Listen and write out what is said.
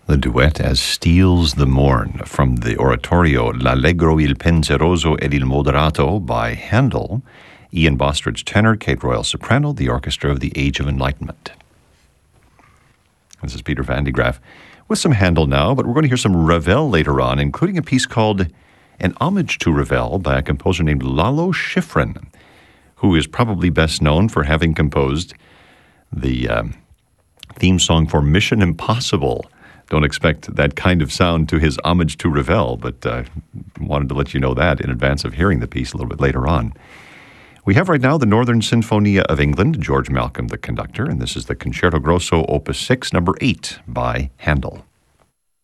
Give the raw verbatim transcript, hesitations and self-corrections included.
The duet as Steals the Morn from the oratorio L'Allegro, il Penseroso ed il Moderato by Handel, Ian Bostridge tenor, Kate Royal soprano, the orchestra of the Age of Enlightenment. This is Peter Van de Graaff with some Handel now, but we're going to hear some Ravel later on, including a piece called An Homage to Ravel by a composer named Lalo Schifrin, who is probably best known for having composed the um, theme song for Mission Impossible. Don't expect that kind of sound to his homage to Ravel, but uh, wanted to let you know that in advance of hearing the piece a little bit later on. We have right now the Northern Sinfonia of England, George Malcolm, the conductor, and this is the Concerto Grosso, Opus six, number eight, by Handel.